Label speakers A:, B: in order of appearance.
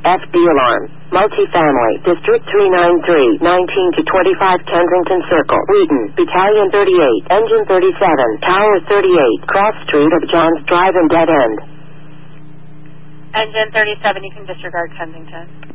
A: FD alarm. Multifamily, District 393, 19 to 25 Kensington Circle, Wheaton, Battalion 38, Engine 37, Tower 38, Cross Street of Johns Drive and Dead End.
B: Engine 37, you can disregard Kensington.